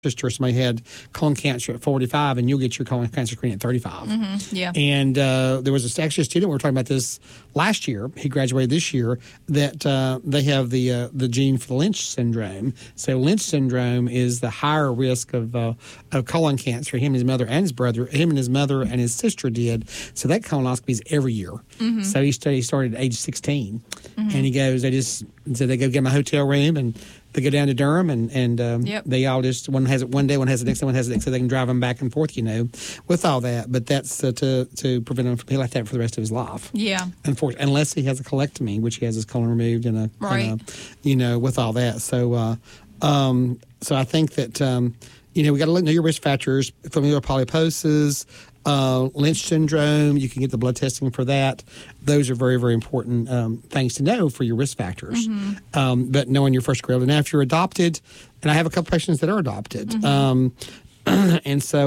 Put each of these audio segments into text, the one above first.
sister, somebody had colon cancer at 45, and you'll get your colon cancer screening at 35. Yeah. And there was actually a student, we were talking about this last year, he graduated this year, that they have the gene for the Lynch syndrome. So Lynch syndrome is the higher risk of colon cancer. Him and his mother and his sister did. So that colonoscopy is every year. So he started at age 16. And he goes, they go get him a hotel room, and they go down to Durham, and they all just, one has it one day, one has it next day, one has it next, so they can drive them back and forth, with all that. But that's to prevent him from, he'll have to have it for the rest of his life. Yeah. Unfortunately, unless he has a colectomy, which he has his colon removed, with all that. So, so I think that, we got to know your risk factors, familial polyposis, Lynch syndrome. You can get the blood testing for that. Those are very, very important things to know for your risk factors. But knowing your first grade. Now, if you're adopted, and I have a couple patients that are adopted, and so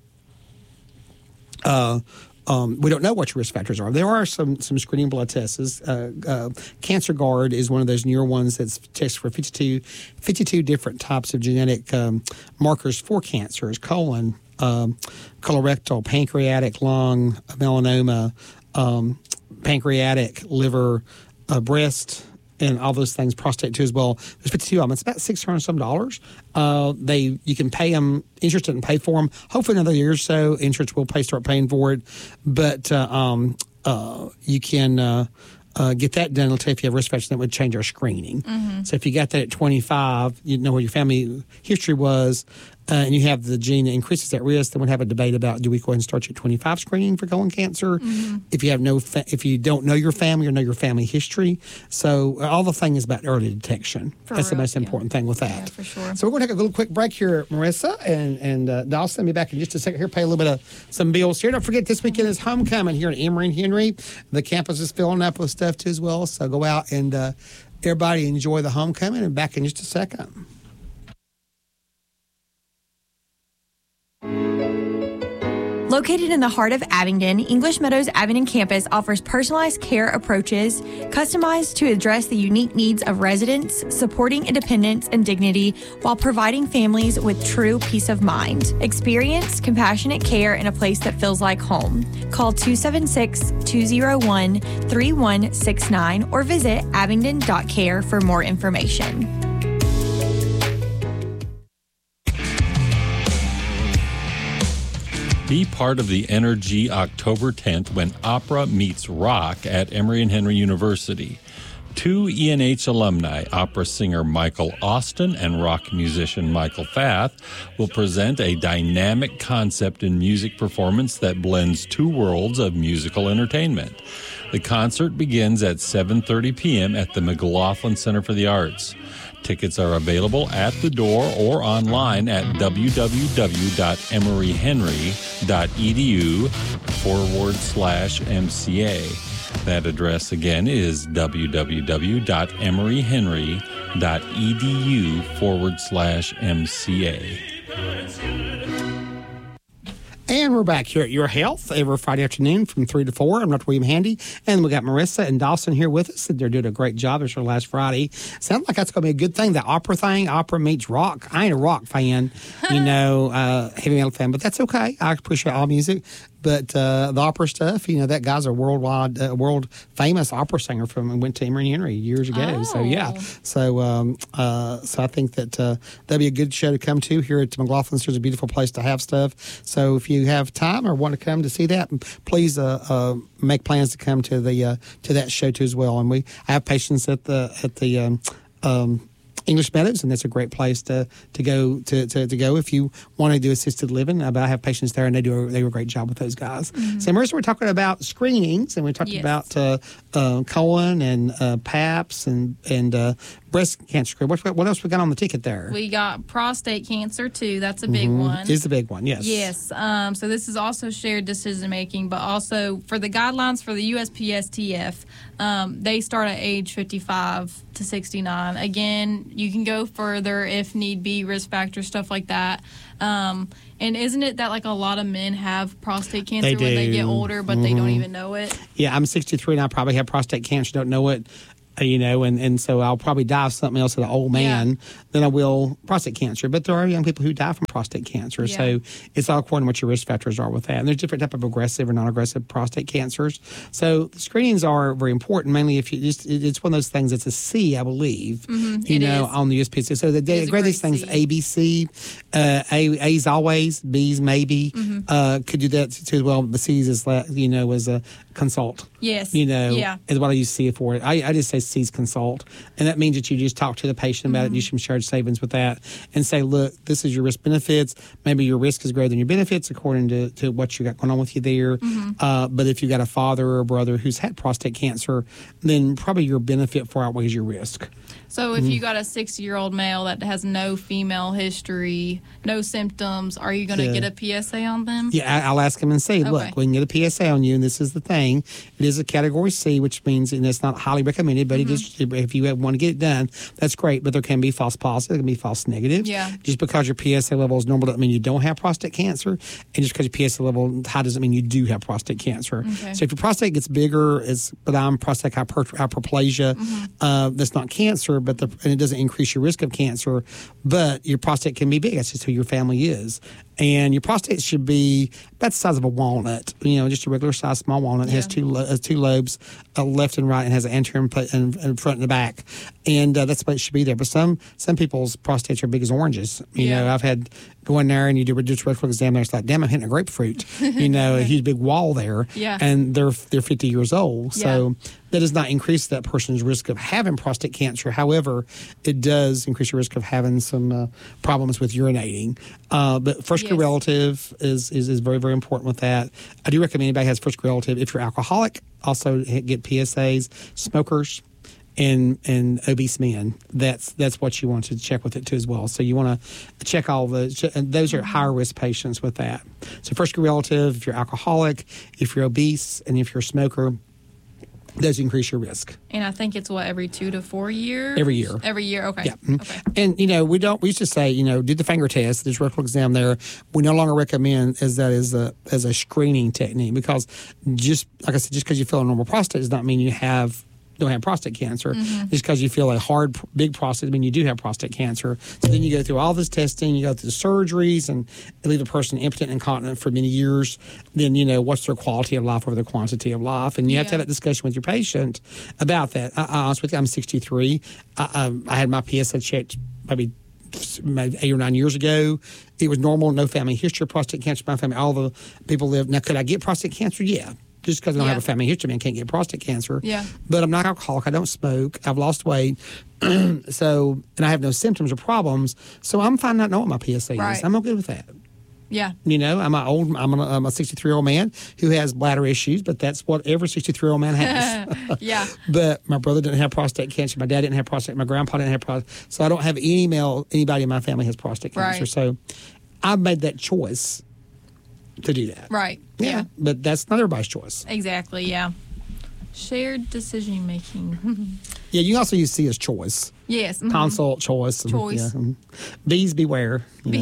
we don't know what your risk factors are. There are some screening blood tests. Cancer Guard is one of those newer ones that's tests for 52 different types of genetic markers for cancers: colon, colorectal, pancreatic, lung, melanoma, pancreatic, liver, breast, and all those things, prostate too as well. There's 52 of them. It's about $600 some. You can pay them. Insurance doesn't pay for them. Hopefully another year or so, insurance will start paying for it. But you can get that done. It'll tell you if you have risk factors that would change our screening. So if you got that at 25, you know what your family history was, and you have the gene that increases that risk, then we'd have a debate about, do we go ahead and start you at 25 screening for colon cancer? If you have if you don't know your family or know your family history. So all the thing is about early detection. That's the most important thing with that. Yeah, for sure. So we're going to take a little quick break here, Marissa and Dawson. Be back in just a second here. Pay a little bit of some bills here. Don't forget, this weekend is homecoming here at Emory and Henry. The campus is filling up with stuff too as well. So go out and everybody enjoy the homecoming. And back in just a second. Located in the heart of Abingdon, English Meadows Abingdon campus offers personalized care approaches customized to address the unique needs of residents, supporting independence and dignity while providing families with true peace of mind. Experience compassionate care in a place that feels like home. Call 276-201-3169 or visit abingdon.care for more information. Be part of the energy October 10th when opera meets rock at Emory and Henry University. 2 ENH alumni, opera singer Michael Austin and rock musician Michael Fath, will present a dynamic concept and music performance that blends two worlds of musical entertainment. The concert begins at 7:30 p.m. at the McLaughlin Center for the Arts. Tickets are available at the door or online at www.emoryhenry.edu/MCA. That address again is www.emoryhenry.edu/MCA. And we're back here at Your Health every Friday afternoon from 3 to 4. I'm Dr. William Handy, and we got Marissa and Dawson here with us. They're doing a great job. It's our last Friday. Sounds like that's going to be a good thing. The opera thing, opera meets rock. I ain't a rock fan, heavy metal fan, but that's okay. I appreciate all music. But the opera stuff, that guy's a world famous opera singer went to Emory and Henry years ago. Oh. So yeah, so I think that that'd be a good show to come to here at McLaughlin. There's a beautiful place to have stuff. So if you have time or want to come to see that, please make plans to come to that show too as well. And I have patients at the English Meadows, and that's a great place to go if you want to do assisted living. But I have patients there, and they do a great job with those guys. So, Marissa, we're talking about screenings, and we talked about colon and PAPS and breast cancer screen. What else we got on the ticket there? We got prostate cancer, too. That's a big one. It's the big one, yes. Yes. So this is also shared decision-making, but also for the guidelines for the USPSTF, they start at age 55 to 69. Again, you can go further if need be, risk factors, stuff like that. And isn't it that a lot of men have prostate cancer when they get older, but they don't even know it? Yeah, I'm 63 and I probably have prostate cancer, don't know it. and so I'll probably die of something else as an old man than I will prostate cancer. But there are young people who die from prostate cancer. Yeah. So it's all according to what your risk factors are with that. And there's different type of aggressive or non-aggressive prostate cancers. So the screenings are very important, mainly if it's one of those things that's a C, I believe, It is. on the USPSTF. So they is a grade these great things C. A, B, C. A's always, B's maybe. Could do that too as well. But C's is, was a consult. Yes. Is what I use C for. I just say C's consult. And that means that you just talk to the patient about it, do some shared savings with that, and say, look, this is your risk benefits. Maybe your risk is greater than your benefits according to what you got going on with you there. But if you got a father or a brother who's had prostate cancer, then probably your benefit far outweighs your risk. So if you got a 60-year-old male that has no female history, no symptoms, are you going to get a PSA on them? Yeah, I'll ask him and say, look, Okay. we can get a PSA on you, and this is the thing. It is a category C, which means, and it's not highly recommended, but it is, if you want to get it done, that's great. But there can be false positives, there can be false negatives. Yeah. Just because your PSA level is normal doesn't mean you don't have prostate cancer. And just because your PSA level high doesn't mean you do have prostate cancer. Okay. So if your prostate gets bigger, it's benign prostate hyperplasia, that's not cancer, but and it doesn't increase your risk of cancer, but your prostate can be big. That's just who your family is. And your prostate should be about the size of a walnut, just a regular size small walnut. It has two lobes, left and right, and has an anterior and front and the back. And that's what it should be there. But some people's prostates are big as oranges. I've had go in there and you do a rectal exam there. It's like, damn, I'm hitting a grapefruit. A huge big wall there. Yeah. And they're 50 years old. So that does not increase that person's risk of having prostate cancer. However, it does increase your risk of having some problems with urinating. But first degree relative is very, very important with that. I do recommend anybody has first degree relative. If you're alcoholic, also get PSAs. Smokers and obese men, that's what you want to check with it too as well. So you want to check all those, and those are higher risk patients with that. So first degree relative, if you're alcoholic, if you're obese, and if you're a smoker, those increase your risk. And I think it's every 2 to 4 years? Every year. Every year, okay. Yeah. Okay. And, we used to say, do the finger test, this rectal exam there. We no longer recommend as a screening technique because just because you feel a normal prostate does not mean you don't have prostate cancer. Just because you feel a hard, big prostate, I mean, you do have prostate cancer. So then you go through all this testing, you go through the surgeries, and leave a person impotent and incontinent for many years. Then, what's their quality of life over their quantity of life? And you have to have that discussion with your patient about that. I honest with you, I'm 63. I had my PSA checked maybe 8 or 9 years ago. It was normal, no family history of prostate cancer. My family, all the people lived. Now, could I get prostate cancer? Yeah. Just because I don't have a family history, I can't get prostate cancer. Yeah. But I'm not alcoholic. I don't smoke. I've lost weight. And I have no symptoms or problems. So I'm fine not knowing what my PSA Right. is. I'm okay with that. Yeah. I'm a 63-year-old man who has bladder issues, but that's what every 63-year-old man has. Yeah. But my brother didn't have prostate cancer. My dad didn't have prostate. My grandpa didn't have prostate. So I don't have anybody in my family has prostate cancer. Right. So I've made that choice to do that. Right. Yeah. But that's not everybody's choice. Exactly, yeah. Shared decision making. Yeah, you can also use C as choice. Yes. Consult, choice. Choice. Yeah. B's beware.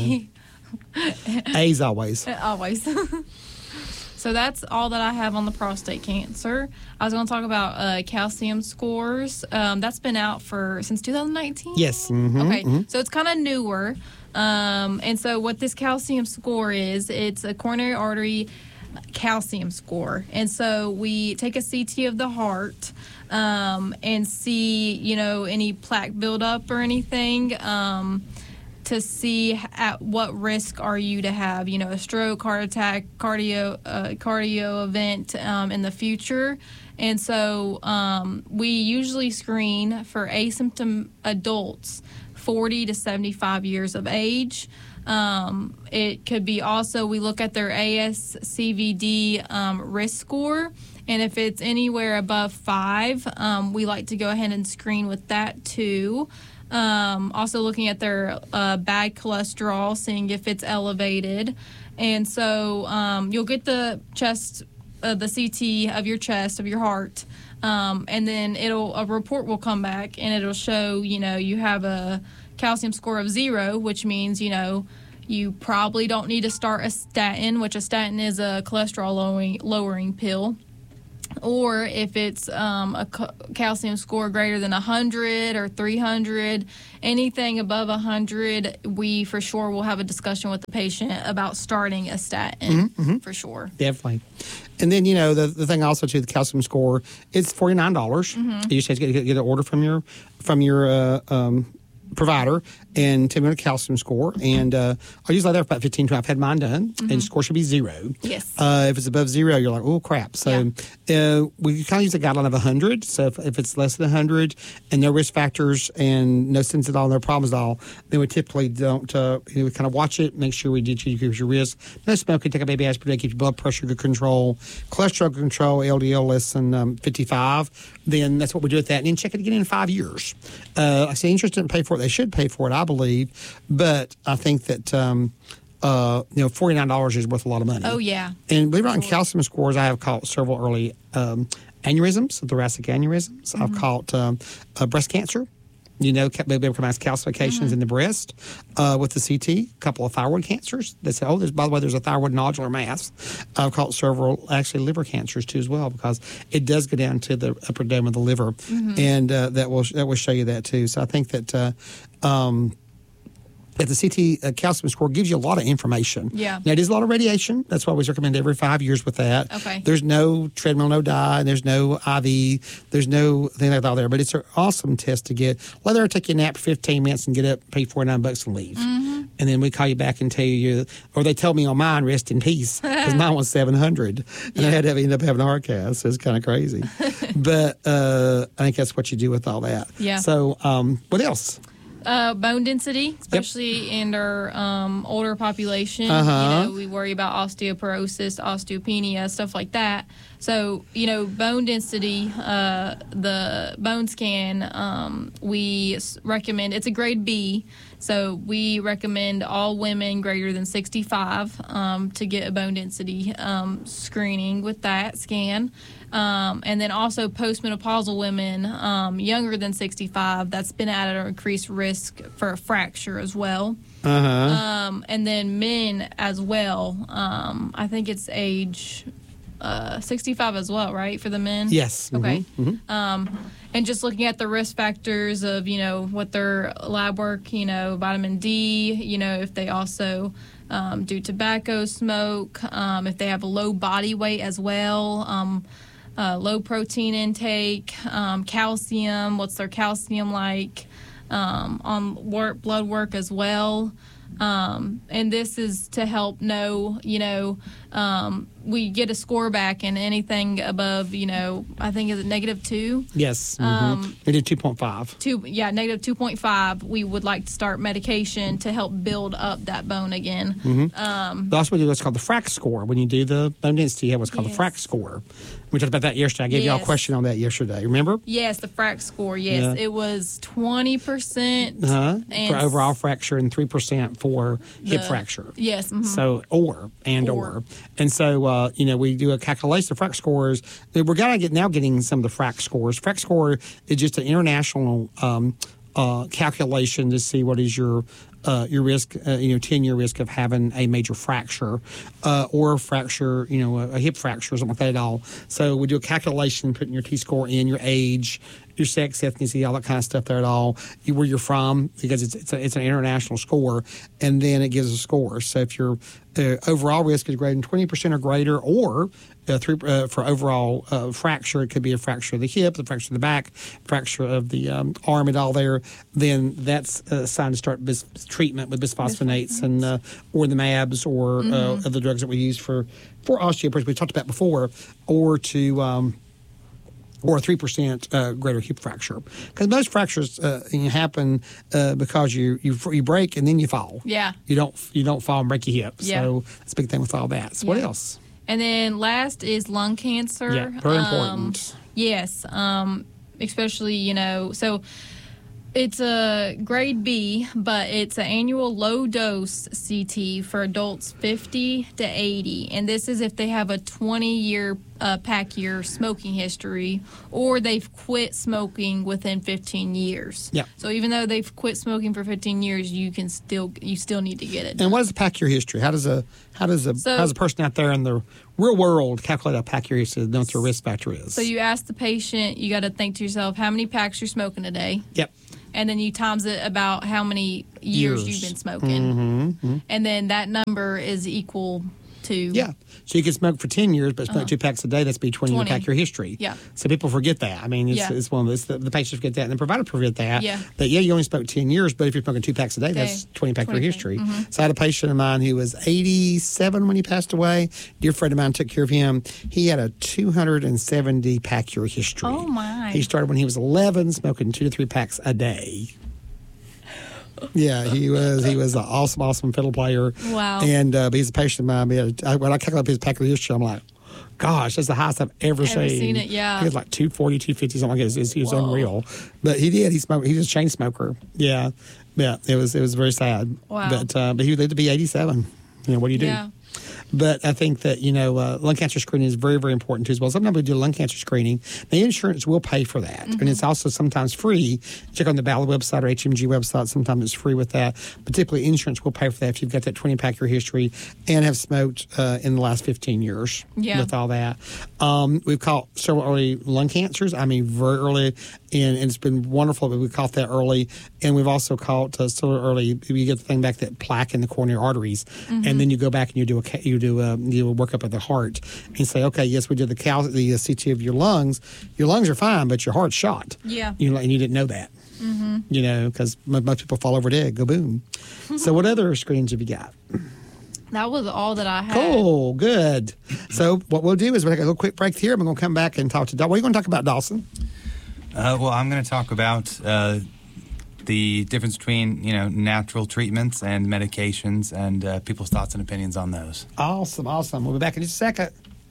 A's always. Always. So that's all that I have on the prostate cancer. I was going to talk about calcium scores. That's been out since 2019? Yes. Mm-hmm, Okay, so it's kind of newer. And so what this calcium score is, it's a coronary artery calcium score. And so we take a CT of the heart and see, any plaque buildup or anything to see at what risk are you to have, a stroke, heart attack, cardio event in the future. And so we usually screen for asymptom adults 40 to 75 years of age. It could be also, we look at their ASCVD risk score, and if it's anywhere above 5, we like to go ahead and screen with that too. Also looking at their bad cholesterol, seeing if it's elevated. And so you'll get the CT of your chest, of your heart, and then a report will come back and it'll show, you have a calcium score of 0, which means, you probably don't need to start a statin, which a statin is a cholesterol lowering pill. or if it's calcium score greater than 100 or 300, anything above 100, we for sure will have a discussion with the patient about starting a statin for sure. Definitely. And then, the thing also, too, the calcium score, it's $49. You just have to get an order from your provider and tell me the calcium score. And I usually there for about 15, 20. I've had mine done, and the score should be 0. Yes. If it's above 0, you're like, oh, crap. So we kind of use a guideline of 100. So if it's less than 100 and no risk factors and no symptoms at all, no problems at all, then we typically don't, we kind of watch it, make sure we did decrease your risk. No smoking, take a baby aspirin per day, keep your blood pressure good control, cholesterol control, LDL less than 55. Then that's what we do with that. And then check it again in 5 years. I say insurance didn't pay for it. They should pay for it, I believe. But I think that, $49 is worth a lot of money. Oh, yeah. And believe it or not, in calcium scores, I have caught several early aneurysms, thoracic aneurysms. I've caught breast cancer. Baby recognized calcifications in the breast with the CT. A couple of thyroid cancers. They say, by the way, there's a thyroid nodular mass. I've caught several, actually, liver cancers, too, as well, because it does go down to the upper dome of the liver. And that will show you that, too. So I think that the CT calcium score gives you a lot of information. Yeah. Now, it is a lot of radiation. That's why we recommend every 5 years with that. Okay. There's no treadmill, no dye. There's no IV. There's no thing like that there. But it's an awesome test to get. Let her take you a nap for 15 minutes and get up, pay $49 and leave. And then we call you back and tell you, or they told me on mine, rest in peace, because mine was 700. And I had to end up having a heart cath. So it's kind of crazy. But I think that's what you do with all that. Yeah. So what else? Bone density, especially in our older population. We worry about osteoporosis, osteopenia, stuff like that. So, bone density, the bone scan, we recommend, it's a grade B. So we recommend all women greater than 65 to get a bone density screening with that scan. And then also postmenopausal women younger than 65, that's been at an increased risk for a fracture as well. And then men as well. I think it's age 65 as well, right, for the men? Yes. Okay. And just looking at the risk factors of, what their lab work, vitamin D, if they also do tobacco smoke, if they have a low body weight as well, low protein intake, calcium, what's their calcium like, on blood work as well. And this is to help know, we get a score back, and anything above, I think is it -2? Yes. We did 2.5. Negative 2.5. We would like to start medication to help build up that bone again. But also we do what's called the FRAX score. When you do the bone density, you have what's called the FRAX score. We talked about that yesterday. I gave y'all a question on that yesterday. Remember? Yes, the FRAX score. Yes, it was 20% for overall fracture and 3% for hip fracture. Yes. So or. And so we do a calculation of FRAX scores. We're getting some of the FRAX scores. FRAX score is just an international calculation to see what is your risk, 10-year risk of having a major fracture or a fracture, a hip fracture or something like that at all. So we do a calculation, putting your T-score in, your age, your sex, ethnicity, all that kind of stuff there at all, where you're from, because it's an international score, and then it gives a score. So if your overall risk is greater than 20% or greater, or for overall fracture, it could be a fracture of the hip, a fracture of the back, fracture of the arm and all there, then that's a sign to start treatment with bisphosphonates and or the MABs or other drugs that we use for osteoporosis we talked about before, or to or a 3% greater hip fracture, because most fractures happen because you break and then you fall. Yeah, you don't fall and break your hip. Yeah. So that's a big thing with all that. So what else? And then last is lung cancer. Yeah, very important. Yes, especially so. It's a grade B, but it's an annual low-dose CT for adults 50 to 80. And this is if they have a 20-year pack year smoking history, or they've quit smoking within 15 years. Yeah. So even though they've quit smoking for 15 years, you still need to get it. And what is the pack year history? How does a person out there in the real world calculate a pack year history to know what their risk factor is? So you ask the patient, you got to think to yourself, how many packs you're smoking a day? Yep. And then you times it about how many years you've been smoking. And then that number is equal to... Yeah. So you can smoke for 10 years, but smoke 2 packs a day. That's be 20 year pack year history. Yeah. So people forget that. I mean, it's one of those, the patients forget that, and the provider forget that. Yeah. That, you only smoke 10 years, but if you're smoking 2 packs a day, that's 20 pack year history. So I had a patient of mine who was 87 when he passed away. Dear friend of mine took care of him. He had a 270 pack year history. Oh, my. He started when he was 11, smoking 2 to 3 packs a day. Yeah, he was an awesome fiddle player. Wow. And but he's a patient of mine. When I calculate up his pack of history, I'm like, gosh, that's the highest I've ever seen. It, yeah. He was like 240, 250, something like that. He was unreal. But he did. He smoked. He was a chain smoker. Yeah. Yeah. It was very sad. Wow. But he lived to be 87. What do you do? Yeah. But I think that, lung cancer screening is very, very important too as well. Sometimes we do lung cancer screening. The insurance will pay for that. And it's also sometimes free. Check on the Ballot website or HMG website. Sometimes it's free with that. But typically insurance will pay for that if you've got that 20-pack year history and have smoked in the last 15 years with all that. We've caught several early lung cancers. I mean, very early. And it's been wonderful that we caught that early. And we've also caught still early. You get the thing back, that plaque in the coronary arteries. And then you go back and you do a workup of the heart and say, okay, yes, we did the CT of your lungs. Your lungs are fine, but your heart's shot. Yeah. And you didn't know that. Because most people fall over dead, go boom. So what other screens have you got? That was all that I had. Cool, good. So what we'll do is we'll take a little quick break here. We're going to come back and talk to Dawson. What are you going to talk about, Dawson? Well, I'm going to talk about the difference between, natural treatments and medications and people's thoughts and opinions on those. Awesome. We'll be back in just a second.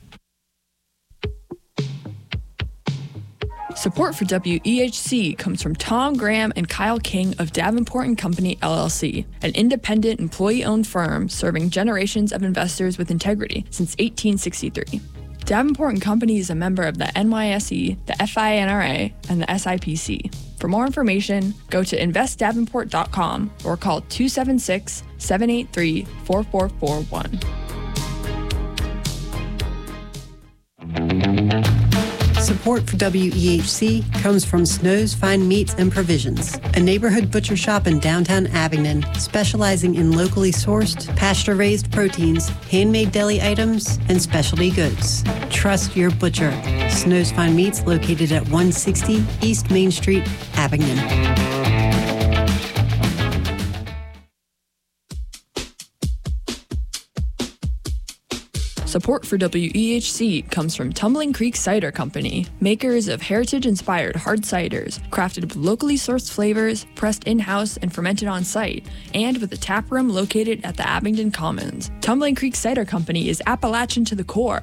Support for WEHC comes from Tom Graham and Kyle King of Davenport & Company, LLC, an independent employee-owned firm serving generations of investors with integrity since 1863. Davenport & Company is a member of the NYSE, the FINRA, and the SIPC. For more information, go to investdavenport.com or call 276-783-4441. Support for WEHC comes from Snow's Fine Meats and Provisions, a neighborhood butcher shop in downtown Abingdon, specializing in locally sourced, pasture-raised proteins, handmade deli items, and specialty goods. Trust your butcher. Snow's Fine Meats, located at 160 East Main Street, Abingdon. Support for WEHC comes from Tumbling Creek Cider Company, makers of heritage-inspired hard ciders, crafted with locally sourced flavors, pressed in-house and fermented on-site, and with a tap room located at the Abingdon Commons. Tumbling Creek Cider Company is Appalachian to the core.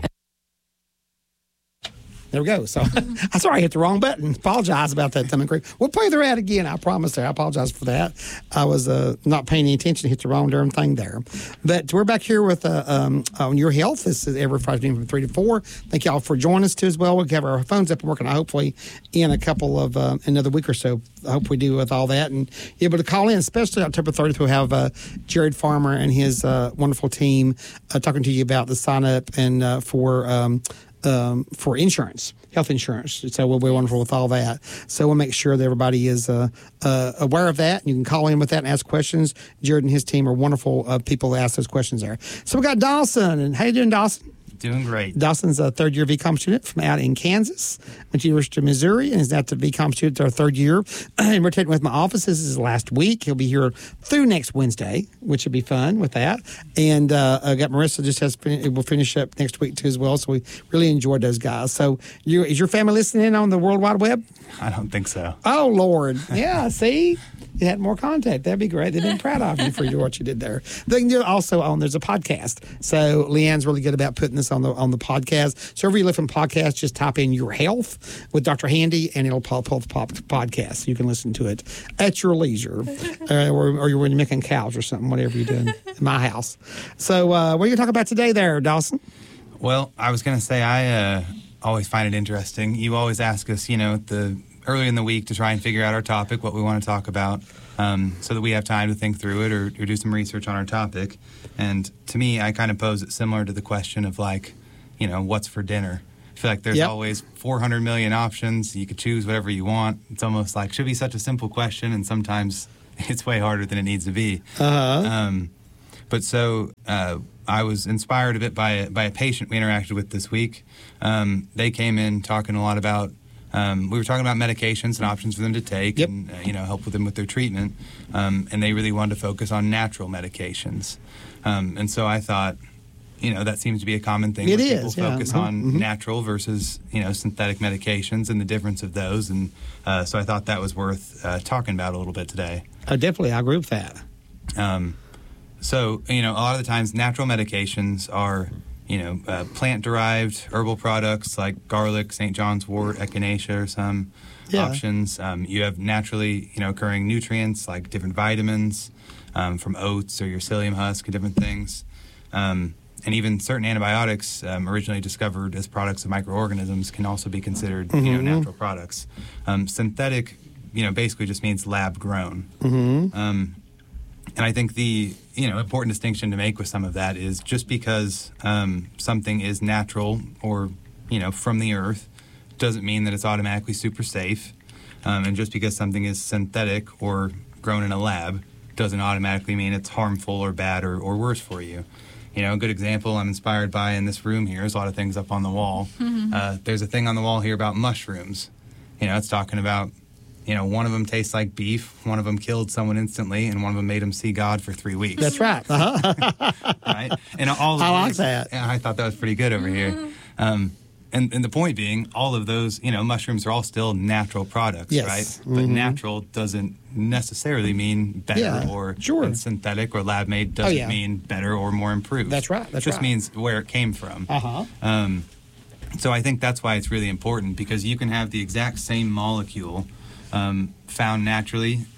There we go. So I'm sorry I hit the wrong button. Apologize about that, Tumbling Creek. We'll play their ad again. I promise there. I apologize for that. I was not paying any attention. Hit the wrong darn thing there. But we're back here with on Your Health. This is every Friday from 3 to 4. Thank y'all for joining us too as well. We'll have our phones up and working hopefully in a couple of another week or so. I hope we do with all that and you're able to call in, especially October 30th. We'll have Jared Farmer and his wonderful team talking to you about the sign up and for insurance, health insurance. So we'll be wonderful with all that. So we'll make sure that everybody is aware of that. You can call in with that and ask questions. Jared and his team are wonderful people to ask those questions there. So we got Dawson. And how you doing, Dawson? Doing great. Dawson's a third-year VCOM student from out in Kansas. Went to University of Missouri and is now the VCOM student our third year. And we're taking with my office. This is his last week. He'll be here through next Wednesday, which will be fun with that. And I got Marissa we'll finish up next week too as well. So we really enjoyed those guys. So is your family listening in on the World Wide Web? I don't think so. Oh, Lord. Yeah, see? you had more contact. That'd be great. They've been proud of you for what you did there. They can do it also there's a podcast. So Leanne's really good about putting this on the podcast. So wherever you listen to podcasts, just type in Your Health with Dr. Handy, and it'll pop the podcast. You can listen to it at your leisure, or you're when you're making cows or something, whatever you're doing in my house. So what are you going to talk about today there, Dawson? Well, I was going to say I always find it interesting. You always ask us, early in the week to try and figure out our topic, what we want to talk about, so that we have time to think through it or do some research on our topic. And to me, I kind of pose it similar to the question of what's for dinner? I feel like there's always 400 million options. You could choose whatever you want. It's almost like should be such a simple question, and sometimes it's way harder than it needs to be. But so I was inspired a bit by a patient we interacted with this week. They came in talking a lot about, we were talking about medications and options for them to take and, help with them with their treatment. And they really wanted to focus on natural medications. And so I thought, that seems to be a common thing. It People is, focus on natural versus, synthetic medications and the difference of those. And so I thought that was worth talking about a little bit today. Definitely, I agree with that. So, a lot of the times natural medications are, plant-derived herbal products like garlic, St. John's wort, echinacea are some options. You have naturally, occurring nutrients like different vitamins from oats or your psyllium husk and different things. And even certain antibiotics originally discovered as products of microorganisms can also be considered, natural products. Synthetic, basically just means lab-grown. And I think the important distinction to make with some of that is just because something is natural or from the earth doesn't mean that it's automatically super safe. And just because something is synthetic or grown in a lab doesn't automatically mean it's harmful or bad or worse for you. A good example I'm inspired by in this room here is a lot of things up on the wall. There's a thing on the wall here about mushrooms. It's talking about one of them tastes like beef, one of them killed someone instantly, and one of them made him see God for 3 weeks. That's right. Right? And all of I like those, that. I thought that was pretty good over here. And the point being, all of those, mushrooms are all still natural products, right? But natural doesn't necessarily mean better or and synthetic or lab-made doesn't mean better or more improved. That's right. It just means where it came from. So I think that's why it's really important, because you can have the exact same molecule found naturally,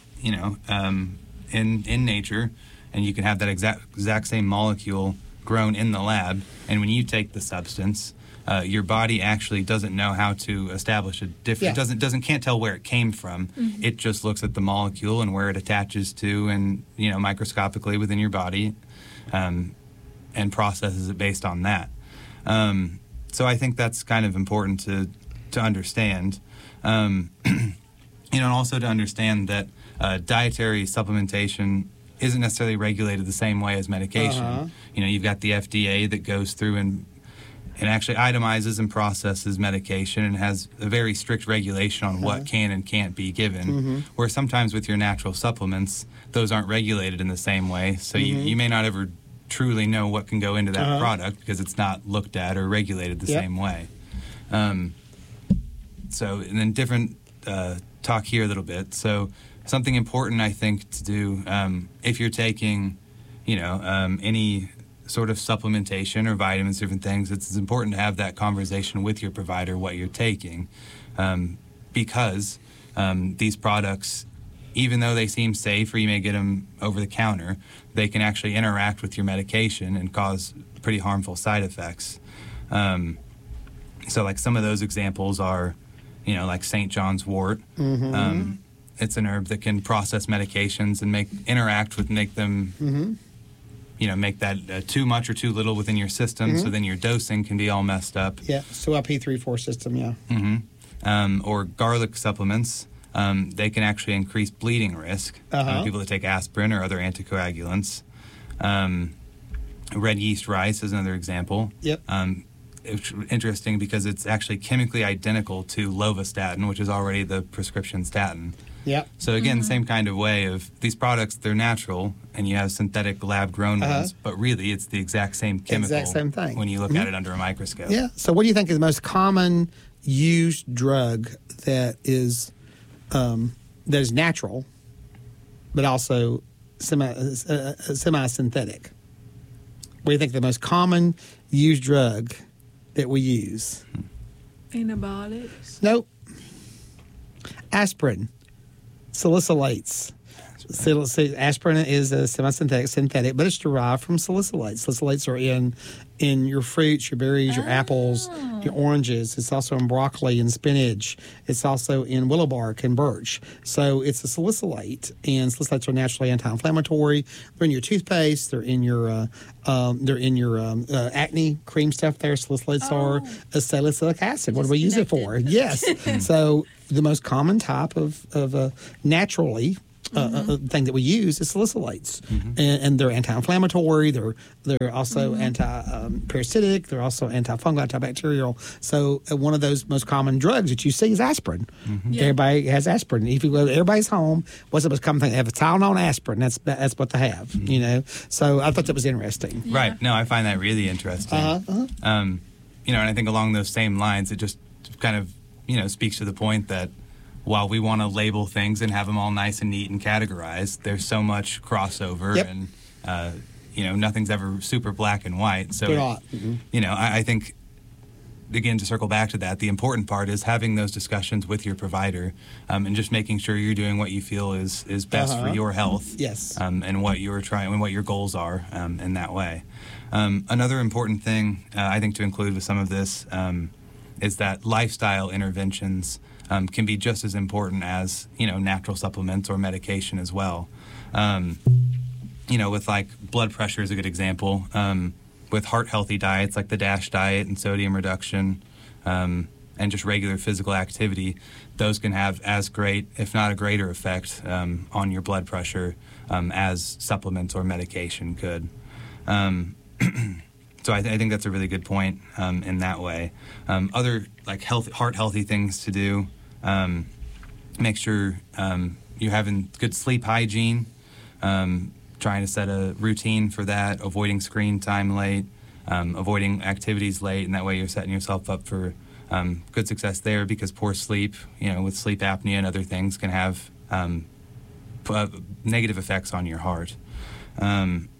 in nature, and you can have that exact same molecule grown in the lab. And when you take the substance, your body actually doesn't know how to establish a different. Can't tell where it came from. It just looks at the molecule and where it attaches to, and microscopically within your body, and processes it based on that. So I think that's kind of important to understand. And also to understand that dietary supplementation isn't necessarily regulated the same way as medication. You've got the FDA that goes through and actually itemizes and processes medication and has a very strict regulation on what can and can't be given, where sometimes with your natural supplements, those aren't regulated in the same way. So you may not ever truly know what can go into that product because it's not looked at or regulated the same way. So, and then different... talk here a little bit. So something important I think to do if you're taking, any sort of supplementation or vitamins, different things, it's important to have that conversation with your provider, what you're taking, because these products, even though they seem safe or you may get them over the counter, they can actually interact with your medication and cause pretty harmful side effects. So like some of those examples are, like St. John's wort. It's an herb that can process medications and make them, make that too much or too little within your system. So then your dosing can be all messed up. Yeah, so a P3-4 system, Or garlic supplements. They can actually increase bleeding risk. People that take aspirin or other anticoagulants. Red yeast rice is another example. It's interesting because it's actually chemically identical to lovastatin, which is already the prescription statin. So again, same kind of way of these products, they're natural, and you have synthetic lab-grown ones, but really it's the exact same chemical exact same thing. when you look at it under a microscope. So what do you think is the most common used drug that is natural but also semi-synthetic. What do you think the most common used drug that we use? Antibiotics. Nope. Aspirin. Salicylates. Aspirin is a synthetic, but it's derived from salicylates. Salicylates are in your fruits, your berries, your apples, your oranges. It's also in broccoli and spinach. It's also in willow bark and birch. So it's a salicylate, and salicylates are naturally anti-inflammatory. They're in your toothpaste. They're in your acne cream stuff. There, salicylates are a salicylic acid. What do we use it for? Yes. So the most common type of naturally. Thing that we use is salicylates, and they're anti-inflammatory. They're also anti-parasitic. They're also antifungal, antibacterial. So one of those most common drugs that you see is aspirin. Everybody has aspirin. If you go to everybody's home, what's the most common thing? They have a Tylenol and aspirin. That's what they have. You know. So I thought that was interesting. Yeah. Right. No, I find that really interesting. And I think along those same lines, it just kind of speaks to the point that, while we want to label things and have them all nice and neat and categorized, there's so much crossover, and nothing's ever super black and white. So, I think, again, to circle back to that, the important part is having those discussions with your provider, and just making sure you're doing what you feel is best for your health. Yes. And what you're trying and what your goals are in that way. Another important thing I think to include with some of this is that lifestyle interventions can be just as important as natural supplements or medication as well. With like blood pressure is a good example. With heart healthy diets like the DASH diet and sodium reduction, and just regular physical activity, those can have as great, if not a greater effect on your blood pressure as supplements or medication could. So I think that's a really good point in that way. Other like heart healthy things to do. Make sure you're having good sleep hygiene, trying to set a routine for that, avoiding screen time late, avoiding activities late, and that way you're setting yourself up for good success there, because poor sleep, with sleep apnea and other things, can have negative effects on your heart. And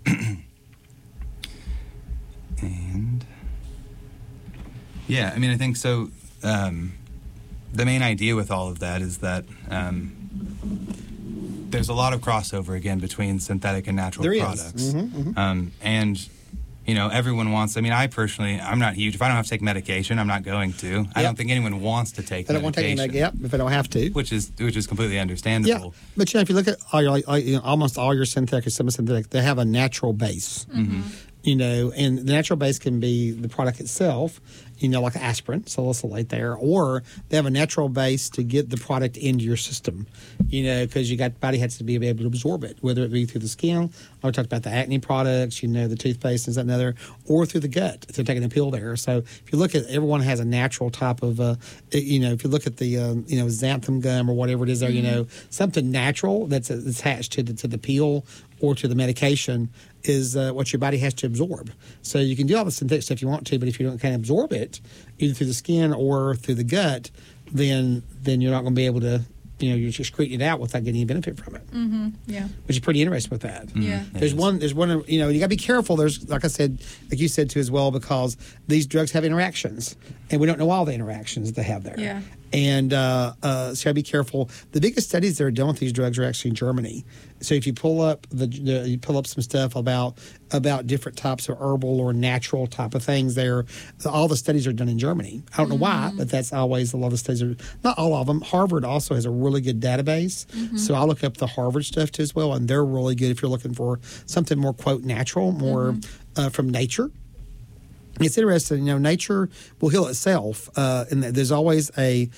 yeah, I think so. The main idea with all of that is that there's a lot of crossover, again, between synthetic and natural products. And, everyone wants, I personally, I'm not huge. If I don't have to take medication, I'm not going to. I don't think anyone wants to take medication. They don't want to take medication, if they don't have to. Which is completely understandable. Yeah, but if you look at almost all your synthetic or semi-synthetic, they have a natural base. And the natural base can be the product itself, like aspirin, salicylate there, or they have a natural base to get the product into your system, because your body has to be able to absorb it, whether it be through the skin. I talked about the acne products, the toothpaste and another, or through the gut if they're taking a pill there. So if you look at, everyone has a natural type of, if you look at the, xanthan gum or whatever it is there, something natural that's attached to the pill or to the medication is what your body has to absorb. So you can do all the synthetic stuff you want to, but if you can't absorb it, either through the skin or through the gut, then you're not going to be able to, you're just excreting it out without getting any benefit from it. Yeah. Which is pretty interesting with that. Yeah. There's one, you got to be careful. There's, like I said, like you said too as well, because these drugs have interactions, and we don't know all the interactions that they have there. Yeah. And so you got to be careful. The biggest studies that are done with these drugs are actually in Germany. So if you pull up you pull up some stuff about different types of herbal or natural type of things there, all the studies are done in Germany. I don't know why, but that's always a lot of the studies are, not all of them. Harvard also has a really good database. So I look up the Harvard stuff too as well, and they're really good if you're looking for something more, quote, natural, more from nature. It's interesting, nature will heal itself, and there's always a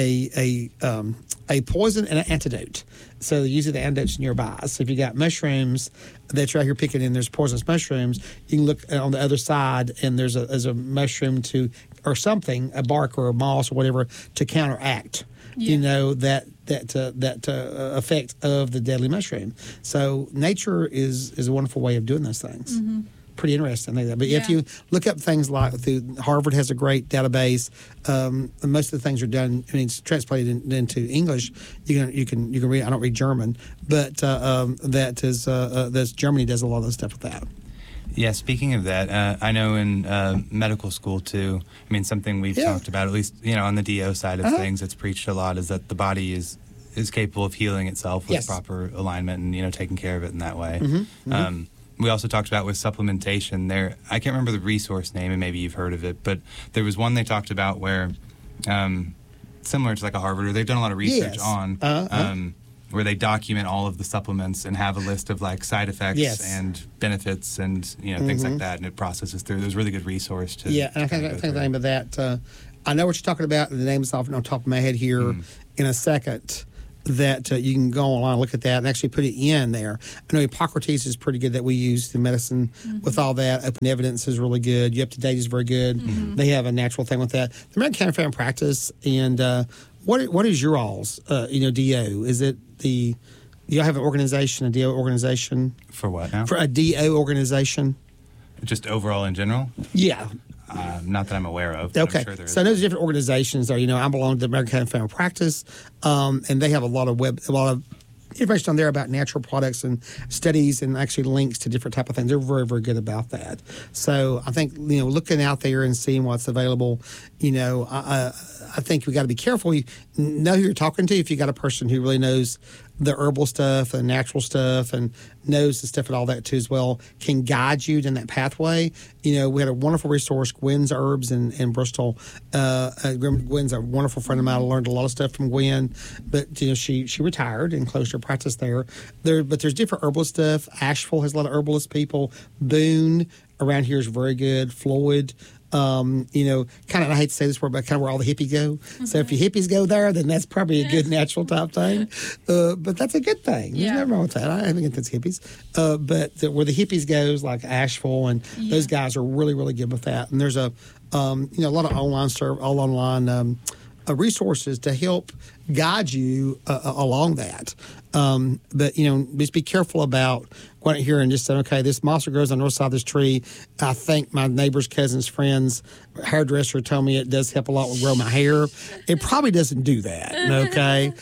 poison and an antidote. So usually the antidote's nearby. So if you got mushrooms that you're out here picking and there's poisonous mushrooms, you can look on the other side and there's a mushroom or something, a bark or a moss or whatever, to counteract. That effect of the deadly mushroom. So nature is a wonderful way of doing those things. pretty interesting. But Yeah. if you look up things like Harvard has a great database. Most of the things are done. I mean, it's translated into English. You can read. I don't read German, but that's Germany does a lot of the stuff with that. Yeah, speaking of that, I know in medical school too, I mean, something we've talked about, at least, on the DO side of things, it's preached a lot, is that the body is capable of healing itself with proper alignment and, taking care of it in that way. We also talked about with supplementation there. I can't remember the resource name, and maybe you've heard of it, but there was one they talked about where, similar to like a Harvard, or they've done a lot of research on, where they document all of the supplements and have a list of like side effects and benefits and things like that, and it processes through. There's a really good resource to. Yeah, and I think the name of that. I know what you're talking about. The name's off on top of my head here in a second. That you can go online and look at that and actually put it in there. I know Hippocrates is pretty good that we use in medicine with all that. Open evidence is really good. You Up to Date is very good. They have a natural thing with that. The American Cancer Family Practice, and what is your all's DO? Is it the you have an organization, a DO organization? For what now? For a DO organization? Just overall in general? Yeah. Not that I'm aware of. Okay. I'm sure there is. So there's different organizations there. I belong to the American Cancer Family Practice, and they have a lot of information on there about natural products and studies and actually links to different type of things. They're very, very good about that. So I think, looking out there and seeing what's available, I think we got to be careful. You know who you're talking to. If you got a person who really knows the herbal stuff and natural stuff and knows the stuff and all that too as well, can guide you in that pathway. We had a wonderful resource, Gwen's Herbs in Bristol. Gwen's a wonderful friend of mine. I learned a lot of stuff from Gwen, but she retired and closed her practice there. But there's different herbal stuff. Asheville has a lot of herbalist people. Boone around here is very good. Floyd. Kind of, I hate to say this word, but kind of where all the hippies go. So if your hippies go there, then that's probably a good natural type thing. But that's a good thing. There's nothing wrong with that. I think it's hippies. But where the hippies goes, like Asheville, and those guys are really, really good with that. And there's a lot of online resources to help guide you along that. But just be careful about going out here and just saying, okay, this monster grows on the north side of this tree. I think my neighbor's cousin's friend's hairdresser told me it does help a lot with grow my hair. It probably doesn't do that, okay?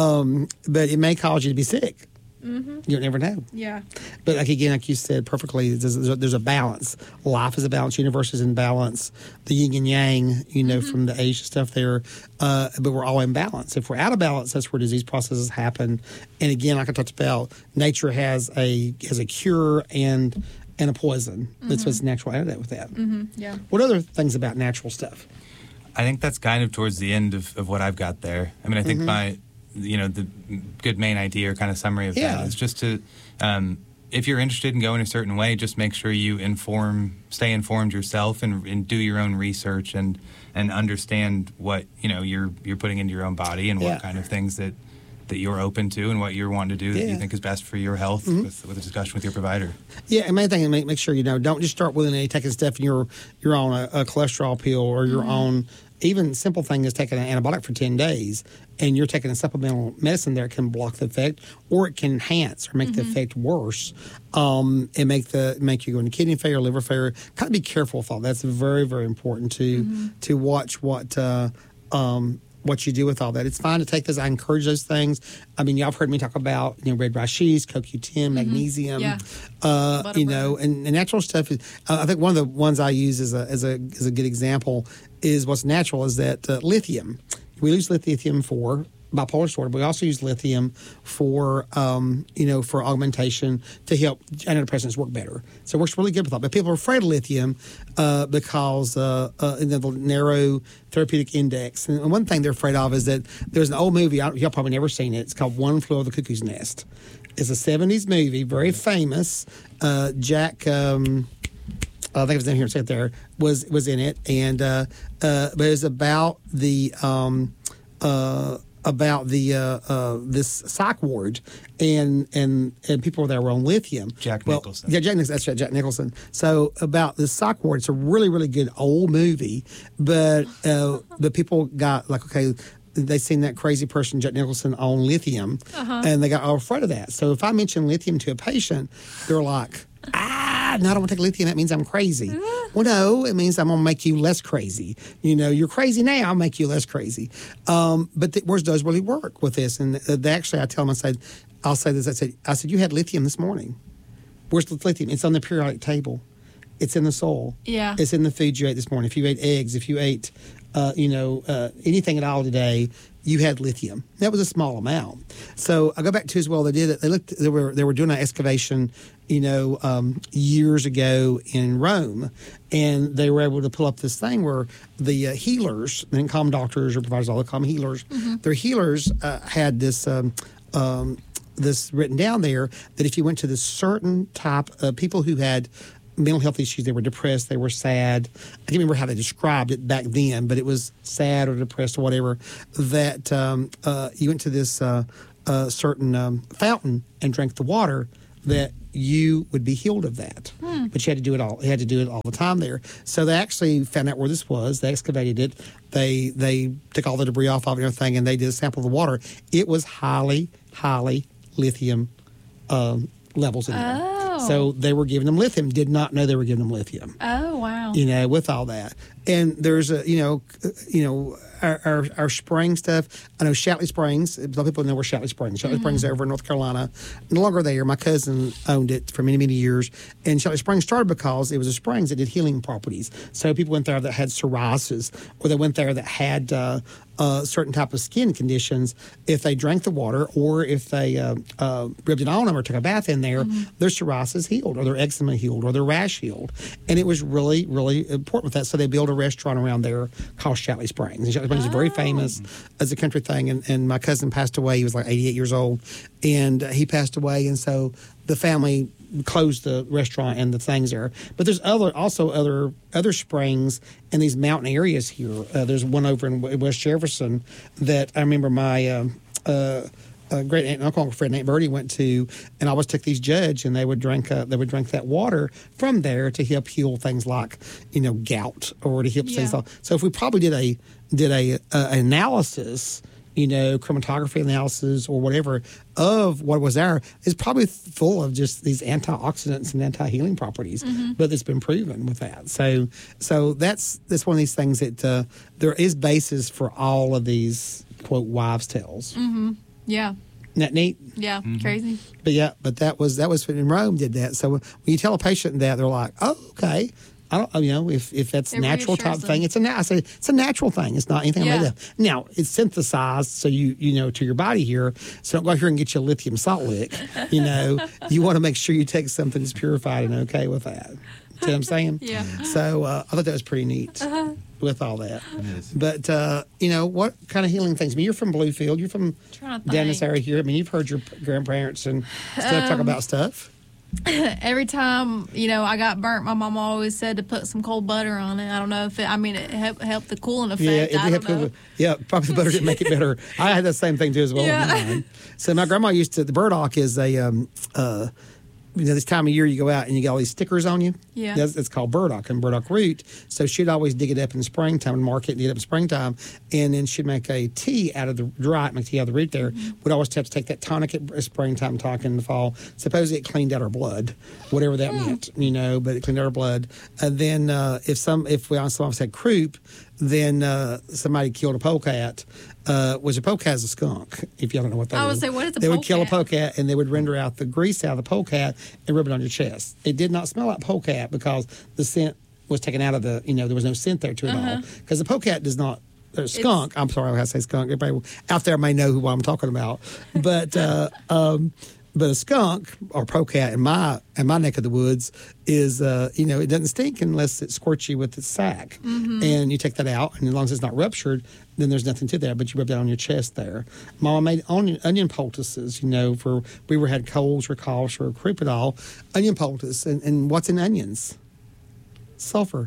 But it may cause you to be sick. You never know. Yeah. But like you said perfectly, there's a balance. Life is a balance. Universe is in balance. The yin and yang, from the Asia stuff there. But we're all in balance. If we're out of balance, that's where disease processes happen. And again, like I talked about, nature has a cure and a poison. That's what's natural antidote with that. Yeah. What other things about natural stuff? I think that's kind of towards the end of what I've got there. I mean, I think the good main idea or kind of summary of that is just to, if you're interested in going a certain way, just make sure you stay informed yourself and do your own research and understand what, you're putting into your own body and what kind of things that you're open to and what you're wanting to do that you think is best for your health with a discussion with your provider. Yeah, and main thing, make sure don't just start willy-nilly taking stuff and you're on a cholesterol pill or you're on even simple thing is taking an antibiotic for 10 days and you're taking a supplemental medicine there can block the effect or it can enhance or make the effect worse and make you go into kidney failure, liver failure. Kind of be careful with all that. That's very, very important to watch what you do with all that. It's fine to take those. I encourage those things. I mean, y'all have heard me talk about, red rice cheese, CoQ10, magnesium, and natural stuff. I think one of the ones I use as a good example is what's natural is that lithium. We use lithium for bipolar disorder, but we also use lithium for for augmentation to help antidepressants work better. So it works really good with that. But people are afraid of lithium because the narrow therapeutic index. And one thing they're afraid of is that there's an old movie, y'all probably never seen it. It's called One Flew Over the Cuckoo's Nest. It's a 70s movie, very famous. Jack, I think it was in here, it's right there, was in it. And but it was about the this psych ward and people there were on lithium. Jack Nicholson. Yeah, Jack Nicholson. That's right, Jack Nicholson. So about this psych ward, it's a really, really good old movie, but the people got like, okay, they seen that crazy person, Jack Nicholson, on lithium, and they got all afraid of that. So if I mention lithium to a patient, they're like, God, no, I don't want to take lithium. That means I'm crazy. Well, no, it means I'm going to make you less crazy. You're crazy now, I'll make you less crazy. But the words does really work with this. And actually, I tell them, I'll say this, I said, you had lithium this morning. Where's the lithium? It's on the periodic table. It's in the soil. Yeah. It's in the food you ate this morning. If you ate eggs, if you ate, anything at all today, you had lithium. That was a small amount. So I go back to as well. They did it. They were doing an excavation, years ago in Rome, and they were able to pull up this thing where the healers, they didn't call them doctors or providers, all they call them healers. Mm-hmm. Their healers had this. This written down there that if you went to this certain type of people who had mental health issues, they were depressed, they were sad. I can't remember how they described it back then, but it was sad or depressed or whatever, that you went to this certain fountain and drank the water, that you would be healed of that. But you had to do it all. You had to do it all the time there. So they actually found out where this was. They excavated it. They took all the debris off of it and everything, and they did a sample of the water. It was highly lithium levels in there. Oh. So they were giving them lithium. Did not know they were giving them lithium. Oh, wow. With all that. And there's our spring stuff. I know Shatley Springs. A lot of people know where Shatley Springs. Shatley Springs is over in North Carolina. No longer there. My cousin owned it for many, many years. And Shatley Springs started because it was a springs that did healing properties. So people went there that had psoriasis, or they went there that had certain type of skin conditions. If they drank the water, or if they rubbed it on them or took a bath in there, their psoriasis healed, or their eczema healed, or their rash healed. And it was really, really important with that. So they built a restaurant around there called Shatley Springs. And Shatley Springs is very famous as a country thing. And my cousin passed away. He was like 88 years old. And he passed away. And so the family closed the restaurant and the things there. But there's other springs in these mountain areas here. There's one over in West Jefferson that I remember my great aunt and uncle, Fred and Aunt Bertie went to, and I always took these judge, and they would drink that water from there to help heal things like gout, or to help things like. So if we probably did a analysis, chromatography analysis or whatever of what was there, is probably full of just these antioxidants and anti-healing properties. But it's been proven with that. So that's one of these things that there is basis for all of these quote wives' tales. Yeah. Isn't that neat? Yeah, crazy. But that was in Rome did that. So when you tell a patient that, they're like, oh, okay. I don't, if that's a natural type thing, it's a natural thing. It's not anything made up. Now it's synthesized, so you to your body here. So don't go out here and get you a lithium salt lick. You want to make sure you take something that's purified and okay with that. See what I'm saying? Yeah. So I thought that was pretty neat with all that. But what kind of healing things? I mean, you're from Bluefield. You're from down this area here. I mean, you've heard your grandparents and stuff talk about stuff. Every time, I got burnt, my mom always said to put some cold butter on it. I don't know if it helped the cooling effect. Yeah, probably the butter didn't make it better. I had that same thing too as well. Yeah. So my grandma the burdock is a this time of year you go out and you get all these stickers on you. Yeah. It's called burdock and burdock root. So she'd always dig it up in springtime and market and dig it up in springtime. And then she'd make a tea out of the make tea out of the root there. We'd always have to take that tonic at springtime, tonic in the fall. Supposedly it cleaned out our blood, whatever that meant, but it cleaned out our blood. And then if we also had croup, then somebody killed a polecat. A polecat is a skunk, if y'all don't know what that is. I would say, what is a polecat? They would kill a polecat, and they would render out the grease out of the polecat and rub it on your chest. It did not smell like polecat because the scent was taken out of the, there was no scent there to it all. Because the polecat does not, skunk, I'm sorry I say skunk, everybody out there may know what I'm talking about. But but a skunk or polecat in my neck of the woods is, it doesn't stink unless it squirts you with its sack. And you take that out, and as long as it's not ruptured, then there's nothing to that, but you rub that on your chest there. Mama made onion poultices, for we had colds or coughs or croup at all. Onion poultice. And what's in onions? Sulfur.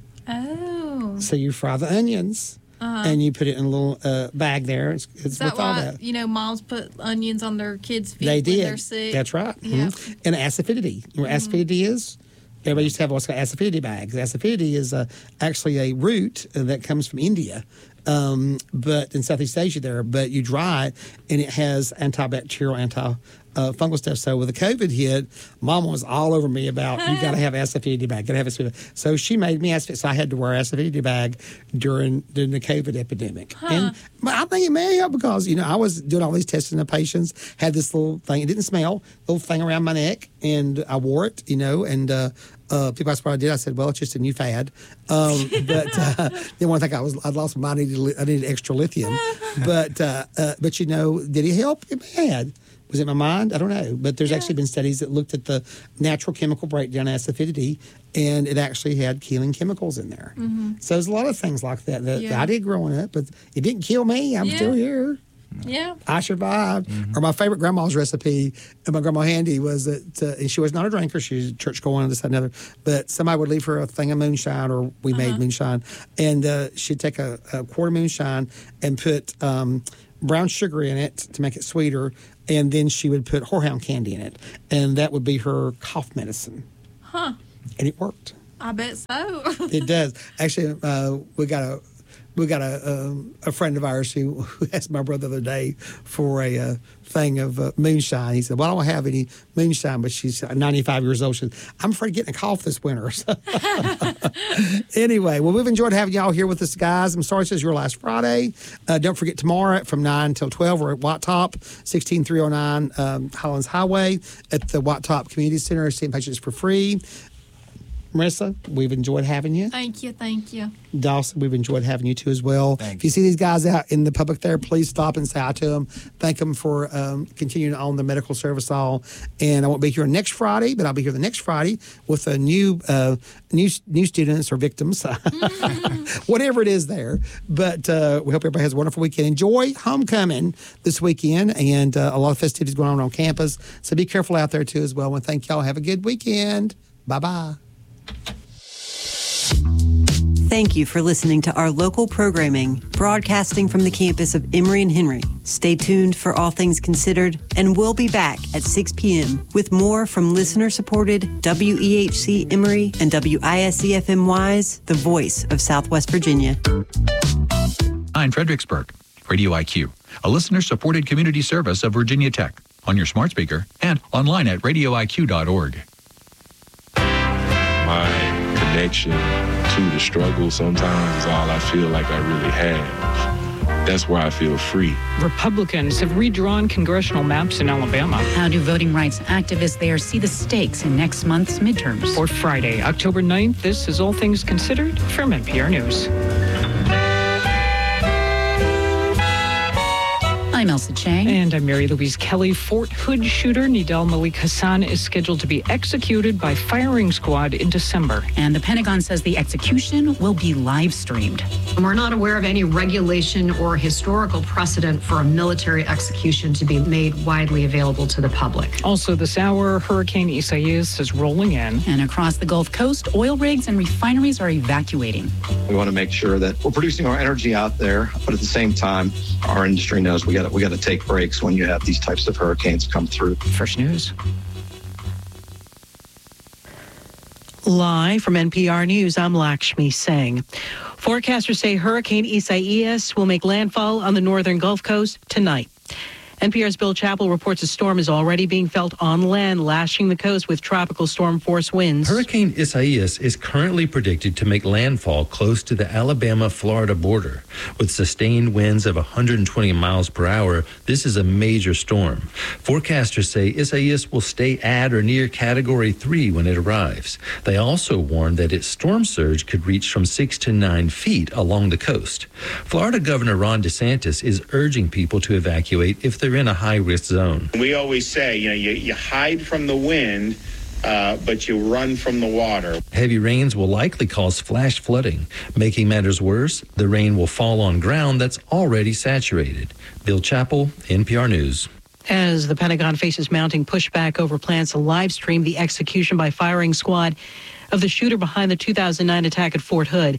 Oh. So you fry the onions. And you put it in a little bag there. It's is that why, moms put onions on their kids' feet when they're sick? That's right. Yeah. And acidity. You know what acidity is? Everybody used to have what's called acidity bags. Acidity is actually a root that comes from India, but in Southeast Asia there. But you dry it, and it has antibacterial, fungal stuff. So with the COVID hit, Mom was all over me about, you got to have SF50 bag, got to have SF50. So she made me so I had to wear an SF50 bag during the COVID epidemic. But I think it may help because, I was doing all these testing of patients, had this little thing, it didn't smell, little thing around my neck, and I wore it, and people asked what I did. I said, well, it's just a new fad. But they want to think I'd lost my mind. I needed extra lithium. But did it help? It had. Was it my mind? I don't know. But there's actually been studies that looked at the natural chemical breakdown of acidity, and it actually had killing chemicals in there. Mm-hmm. So there's a lot of things like that I did growing up, but it didn't kill me. I'm still here. Yeah, I survived. Or my favorite grandma's recipe, and my grandma Handy was that, and she was not a drinker. She was church going, this, that, and other. But somebody would leave her a thing of moonshine, or we made moonshine, and she'd take a quart of moonshine and put brown sugar in it to make it sweeter, and then she would put horehound candy in it, and that would be her cough medicine. Huh? And it worked. I bet so. It does. Actually, we got a friend of ours who asked my brother the other day for a thing of moonshine. He said, well, I don't have any moonshine, but she's 95 years old. She said, I'm afraid of getting a cough this winter. Anyway, well, we've enjoyed having y'all here with us, guys. I'm sorry this is your last Friday. Don't forget tomorrow from 9 till 12, we're at White Top, 16309 Highlands Highway at the White Top Community Center. Seeing patients for free. Marissa, we've enjoyed having you. Thank you. Dawson, we've enjoyed having you too as well. If you see these guys out in the public there, please stop and say hi to them. Thank them for continuing on the medical service all. And I won't be here next Friday, but I'll be here the next Friday with a new students or victims, whatever it is there. But we hope everybody has a wonderful weekend. Enjoy homecoming this weekend, and a lot of festivities going on campus. So be careful out there too as well. And thank y'all. Have a good weekend. Bye-bye. Thank you for listening to our local programming, broadcasting from the campus of Emory and Henry. Stay tuned for All Things Considered, and we'll be back at 6 p.m. with more from listener-supported WEHC Emory and WISC-FM Wise, the voice of Southwest Virginia. I'm Fredericksburg, Radio IQ, a listener-supported community service of Virginia Tech, on your smart speaker and online at radioiq.org. My connection to the struggle sometimes is all I feel like I really have. That's where I feel free. Republicans have redrawn congressional maps in Alabama. How do voting rights activists there see the stakes in next month's midterms? For Friday, October 9th, this is All Things Considered from NPR News. I'm Elsa Chang. And I'm Mary Louise Kelly. Fort Hood shooter Nidal Malik Hassan is scheduled to be executed by firing squad in December. And the Pentagon says the execution will be live streamed. We're not aware of any regulation or historical precedent for a military execution to be made widely available to the public. Also this hour, Hurricane Isaias is rolling in. And across the Gulf Coast, oil rigs and refineries are evacuating. We want to make sure that we're producing our energy out there, but at the same time, our industry knows we got to take breaks when you have these types of hurricanes come through. First News. Live from NPR News, I'm Lakshmi Singh. Forecasters say Hurricane Isaias will make landfall on the northern Gulf Coast tonight. NPR's Bill Chappell reports a storm is already being felt on land, lashing the coast with tropical storm force winds. Hurricane Isaias is currently predicted to make landfall close to the Alabama-Florida border. With sustained winds of 120 miles per hour, this is a major storm. Forecasters say Isaias will stay at or near Category 3 when it arrives. They also warn that its storm surge could reach from 6 to 9 feet along the coast. Florida Governor Ron DeSantis is urging people to evacuate if they're in a high-risk zone. We always say, you hide from the wind, but you run from the water. Heavy rains will likely cause flash flooding. Making matters worse, the rain will fall on ground that's already saturated. Bill Chappell, NPR News. As the Pentagon faces mounting pushback over plans to live stream the execution by firing squad of the shooter behind the 2009 attack at Fort Hood,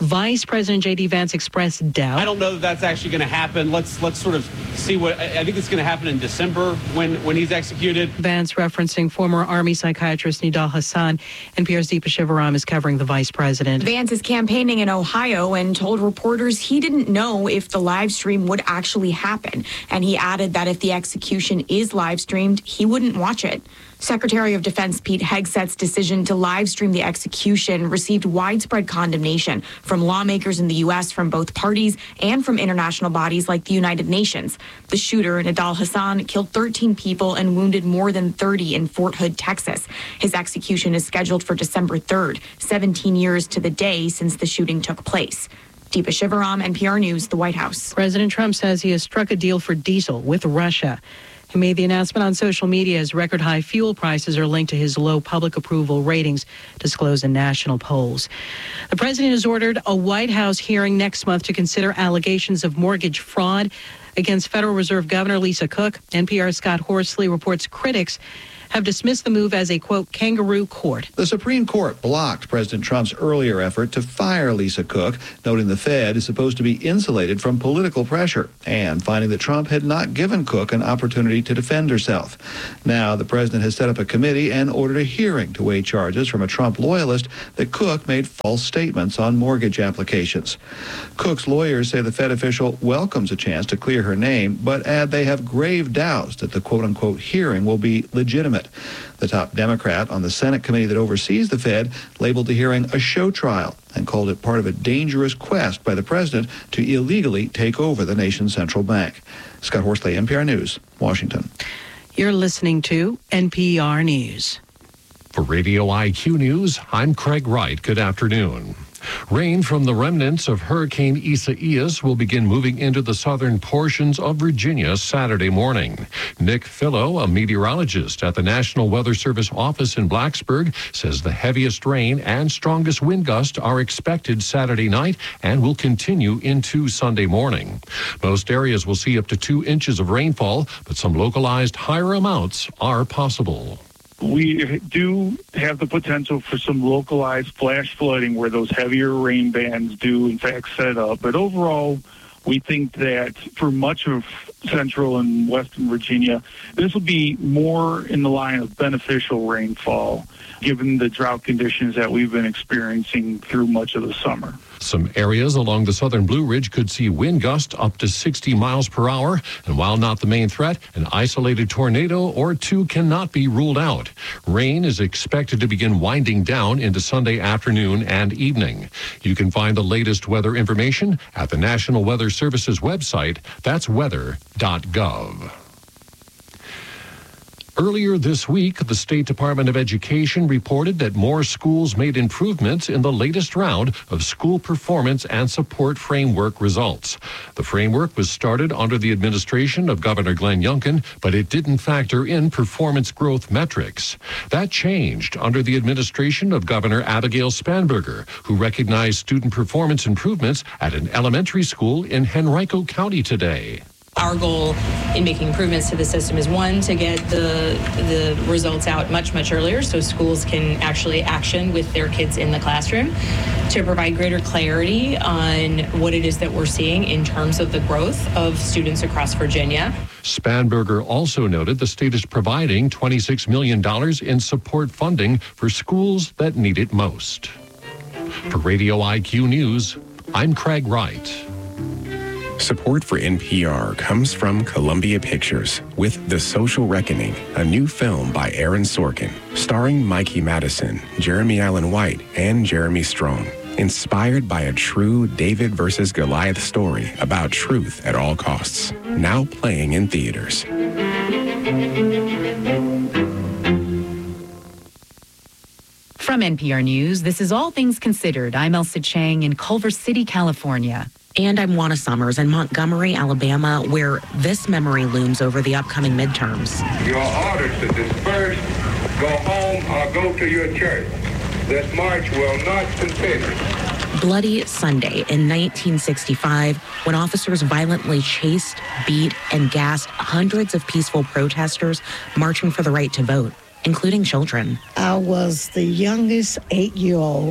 Vice President J.D. Vance expressed doubt. I don't know that that's actually going to happen. Let's sort of see what I think it's going to happen in December when he's executed. Vance referencing former Army psychiatrist Nidal Hasan. NPR's Deepa Shivaram is covering the vice president. Vance is campaigning in Ohio and told reporters he didn't know if the live stream would actually happen. And he added that if the execution is live streamed, he wouldn't watch it. Secretary of Defense Pete Hegseth's decision to live stream the execution received widespread condemnation from lawmakers in the U.S. from both parties and from international bodies like the United Nations. The shooter, Nidal Hasan, killed 13 people and wounded more than 30 in Fort Hood, Texas. His execution is scheduled for December 3rd, 17 years to the day since the shooting took place. Deepa Shivaram, NPR News, the White House. President Trump says he has struck a deal for diesel with Russia. He made the announcement on social media as record high fuel prices are linked to his low public approval ratings disclosed in national polls. The president has ordered a White House hearing next month to consider allegations of mortgage fraud against Federal Reserve Governor Lisa Cook. NPR's Scott Horsley reports critics have dismissed the move as a, quote, kangaroo court. The Supreme Court blocked President Trump's earlier effort to fire Lisa Cook, noting the Fed is supposed to be insulated from political pressure, and finding that Trump had not given Cook an opportunity to defend herself. Now, the president has set up a committee and ordered a hearing to weigh charges from a Trump loyalist that Cook made false statements on mortgage applications. Cook's lawyers say the Fed official welcomes a chance to clear her name, but add they have grave doubts that the quote-unquote hearing will be legitimate. The top Democrat on the Senate committee that oversees the Fed labeled the hearing a show trial and called it part of a dangerous quest by the president to illegally take over the nation's central bank. Scott Horsley, NPR News, Washington. You're listening to NPR News. For Radio IQ News, I'm Craig Wright. Good afternoon. Rain from the remnants of Hurricane Isaias will begin moving into the southern portions of Virginia Saturday morning. Nick Fillo, a meteorologist at the National Weather Service office in Blacksburg, says the heaviest rain and strongest wind gusts are expected Saturday night and will continue into Sunday morning. Most areas will see up to 2 inches of rainfall, but some localized higher amounts are possible. We do have the potential for some localized flash flooding where those heavier rain bands do, in fact, set up. But overall, we think that for much of central and western Virginia, this will be more in the line of beneficial rainfall, given the drought conditions that we've been experiencing through much of the summer. Some areas along the southern Blue Ridge could see wind gusts up to 60 miles per hour. And while not the main threat, an isolated tornado or two cannot be ruled out. Rain is expected to begin winding down into Sunday afternoon and evening. You can find the latest weather information at the National Weather Service's website. That's weather.gov. Earlier this week, the State Department of Education reported that more schools made improvements in the latest round of school performance and support framework results. The framework was started under the administration of Governor Glenn Youngkin, but it didn't factor in performance growth metrics. That changed under the administration of Governor Abigail Spanberger, who recognized student performance improvements at an elementary school in Henrico County today. Our goal in making improvements to the system is, one, to get the results out much earlier so schools can actually action with their kids in the classroom, to provide greater clarity on what it is that we're seeing in terms of the growth of students across Virginia. Spanberger also noted the state is providing $26 million in support funding for schools that need it most. For Radio IQ News, I'm Craig Wright. Support for NPR comes from Columbia Pictures with The Social Reckoning, a new film by Aaron Sorkin, starring Mikey Madison, Jeremy Allen White, and Jeremy Strong. Inspired by a true David versus Goliath story about truth at all costs. Now playing in theaters. From NPR News, this is All Things Considered. I'm Elsa Chang in Culver City, California. And I'm Juana Summers in Montgomery, Alabama, where this memory looms over the upcoming midterms. You are ordered to disperse, go home, or go to your church. This march will not continue. Bloody Sunday in 1965, when officers violently chased, beat, and gassed hundreds of peaceful protesters marching for the right to vote, including children. I was the youngest 8-year-old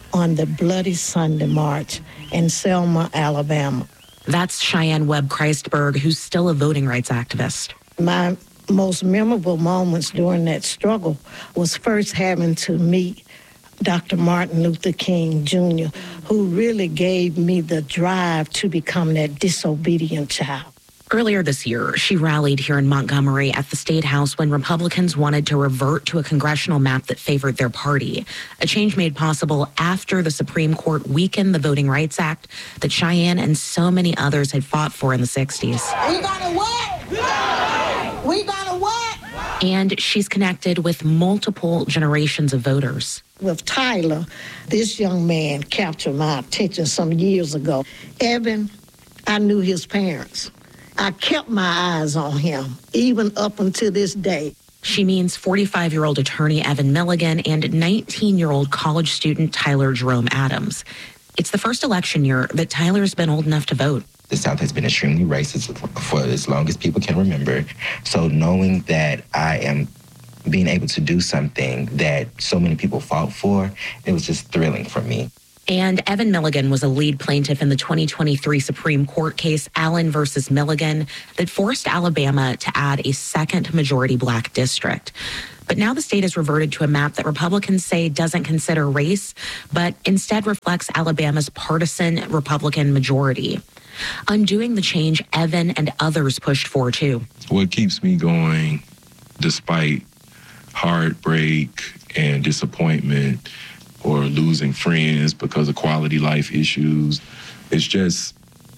on the Bloody Sunday March in Selma, Alabama. That's Cheyenne Webb Christberg, who's still a voting rights activist. My most memorable moments during that struggle was first having to meet Dr. Martin Luther King Jr., who really gave me the drive to become that disobedient child. Earlier this year, she rallied here in Montgomery at the State House when Republicans wanted to revert to a congressional map that favored their party, a change made possible after the Supreme Court weakened the Voting Rights Act that Cheyenne and so many others had fought for in the 60s. We gotta what? We gotta what? And she's connected with multiple generations of voters. With Tyler, this young man captured my attention some years ago. Evan, I knew his parents. I kept my eyes on him, even up until this day. She means 45-year-old attorney Evan Milligan and 19-year-old college student Tyler Jerome Adams. It's the first election year that Tyler's been old enough to vote. The South has been extremely racist for as long as people can remember. So knowing that I am being able to do something that so many people fought for, it was just thrilling for me. And Evan Milligan was a lead plaintiff in the 2023 Supreme Court case, Allen versus Milligan, that forced Alabama to add a second majority black district. But now the state has reverted to a map that Republicans say doesn't consider race, but instead reflects Alabama's partisan Republican majority. Undoing the change Evan and others pushed for, too. What keeps me going, despite heartbreak and disappointment, or losing friends because of quality life issues. It's just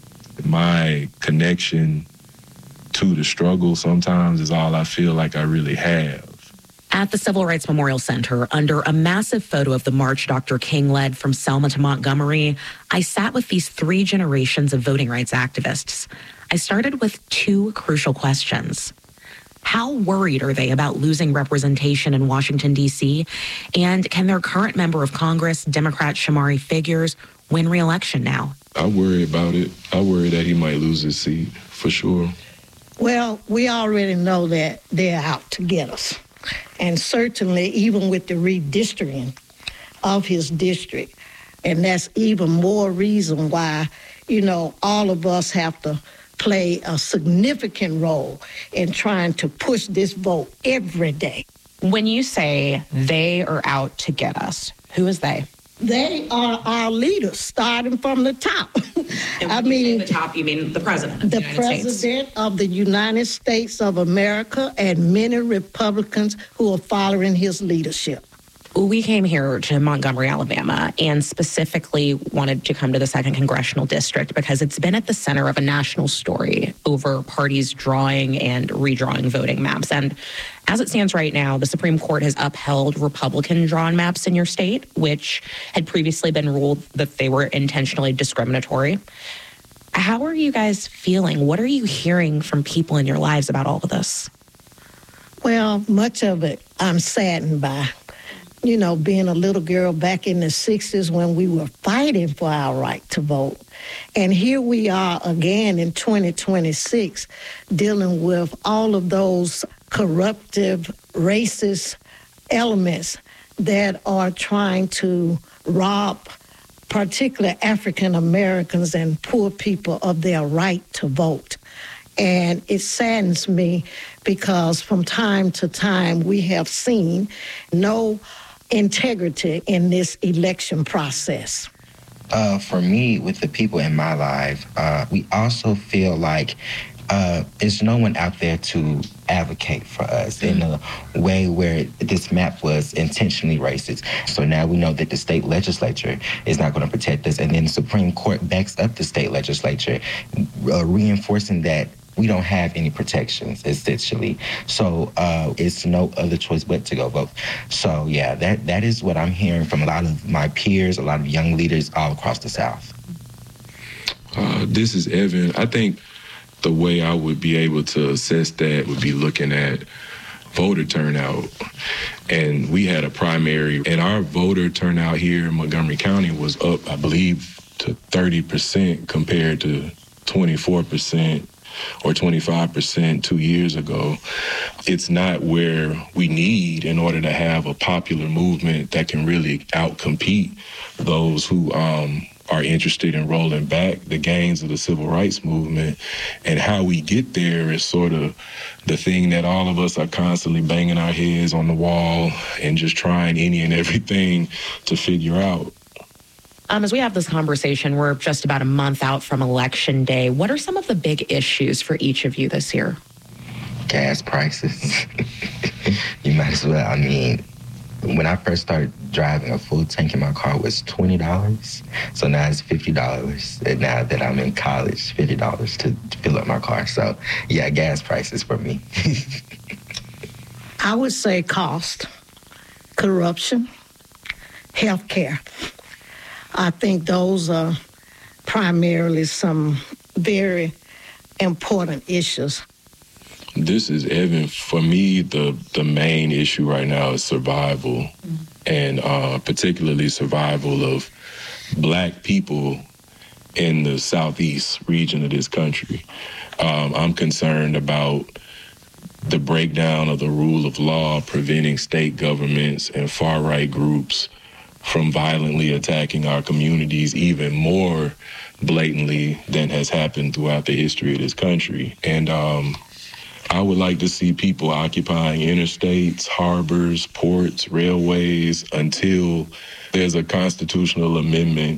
my connection to the struggle sometimes is all I feel like I really have. At the Civil Rights Memorial Center, under a massive photo of the march Dr. King led from Selma to Montgomery, I sat with these three generations of voting rights activists. I started with two crucial questions. How worried are they about losing representation in Washington, D.C.? And can their current member of Congress, Democrat Shamari Figures, win re-election now? I worry about it. I worry that he might lose his seat, for sure. Well, we already know that they're out to get us. And certainly, even with the redistricting of his district, and that's even more reason why, all of us have to play a significant role in trying to push this vote every day. When you say they are out to get us, who is they? They are our leaders, starting from the top. The top, you mean the president of the United President States. Of the United States of America and many Republicans who are following his leadership. We came here to Montgomery, Alabama, and specifically wanted to come to the 2nd Congressional District because it's been at the center of a national story over parties drawing and redrawing voting maps. And as it stands right now, the Supreme Court has upheld Republican-drawn maps in your state, which had previously been ruled that they were intentionally discriminatory. How are you guys feeling? What are you hearing from people in your lives about all of this? Well, much of it I'm saddened by. Being a little girl back in the 60s when we were fighting for our right to vote. And here we are again in 2026 dealing with all of those corruptive, racist elements that are trying to rob particularly African Americans and poor people of their right to vote. And it saddens me because from time to time we have seen no integrity in this election process. For me, with the people in my life, we also feel like there's no one out there to advocate for us in a way where this map was intentionally racist. So now we know that the state legislature is not going to protect us, and then the Supreme Court backs up the state legislature, reinforcing that we don't have any protections, essentially. So it's no other choice but to go vote. So, yeah, that is what I'm hearing from a lot of my peers, a lot of young leaders all across the South. This is Evan. I think the way I would be able to assess that would be looking at voter turnout. And we had a primary, and our voter turnout here in Montgomery County was up, I believe, to 30% compared to 24% or 25% 2 years ago. It's not where we need in order to have a popular movement that can really outcompete those who are interested in rolling back the gains of the civil rights movement. And how we get there is sort of the thing that all of us are constantly banging our heads on the wall and just trying any and everything to figure out. As we have this conversation, we're just about a month out from Election Day. What are some of the big issues for each of you this year? Gas prices. You might as well. I mean, when I first started driving, a full tank in my car was $20. So now it's $50. And now that I'm in college, $50 to fill up my car. So, yeah, gas prices for me. I would say cost, corruption, healthcare. I think those are primarily some very important issues. This is, Evan, for me, the main issue right now is survival, and particularly survival of Black people in the southeast region of this country. I'm concerned about the breakdown of the rule of law, preventing state governments and far-right groups from violently attacking our communities even more blatantly than has happened throughout the history of this country. And I would like to see people occupying interstates, harbors, ports, railways until there's a constitutional amendment